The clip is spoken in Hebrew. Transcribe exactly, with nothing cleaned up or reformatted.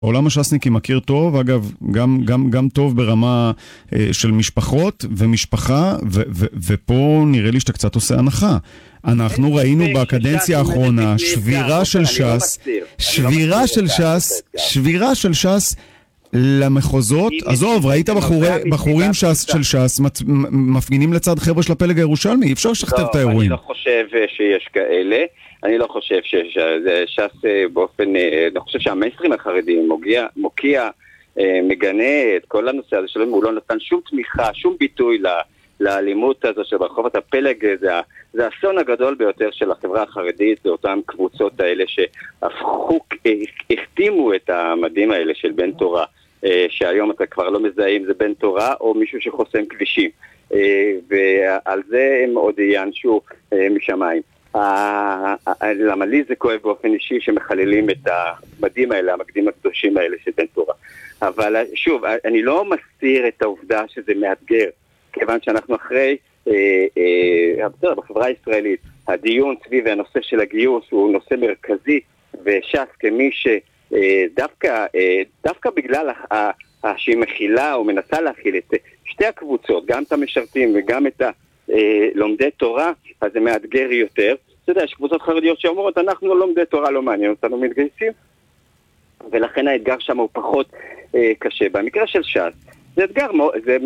עולם הש"סניקי מכיר טוב, אגב, גם, גם, גם טוב ברמה אה, של משפחות ומשפחה, ו, ו, ופה נראה לי שאתה קצת עושה הנחה. אנחנו ראינו בקדנציה האחרונה שבירה של ש"ס, שבירה של ש"ס, שבירה של ש"ס למחוזות. עזוב, ראית בחורים של ש"ס מפגינים לצד חבר'ה של הפלג הירושלמי, אי אפשר לשכתב את האירועים. אני לא חושב שיש כאלה, אני לא חושב שש"ס באופן, אני חושב שהמיינסטרים החרדים מוקיע, מגנה את כל הנושא הזה שלו, הוא לא נתן שום תמיכה, שום ביטוי לאלימות הזו שברחובות הפלג. זה, זה האסון הגדול ביותר של החברה החרדית, זה אותן קבוצות האלה שהפכו, החתימו את המדים האלה של בן תורה, שהיום אתה כבר לא מזהה אם זה בן תורה או מישהו שחוסם כבישים, ועל זה הם עוד יענשו משמיים. למה לי זה כואב באופן אישי שמחללים את המדים האלה, המקדים הקדושים האלה של בן תורה. אבל שוב, אני לא מסתיר את העובדה שזה מאתגר, כיוון שאנחנו אחרי, אה, אה, בחברה הישראלית, הדיון סביב הנושא של הגיוס הוא נושא מרכזי, וש"ס כמי שדווקא, אה, דווקא בגלל שהיא מכילה או מנסה להכיל את שתי הקבוצות, גם את המשרתים וגם את לומדי תורה, אז זה מאתגר יותר. אתה יודע, יש קבוצות חרדיות שאומרות, אנחנו לומדי תורה לא מעניין אותנו מתגייסים, ולכן האתגר שם הוא פחות אה, קשה. במקרה של ש"ס, זה אתגר, זה